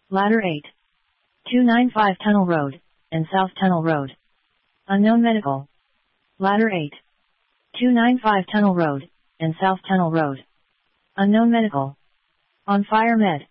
Ladder 8. 295 Tunnel Road, and South Tunnel Road. Unknown Medical. Ladder 8. 295 Tunnel Road, and South Tunnel Road. Unknown Medical. On Fire Med.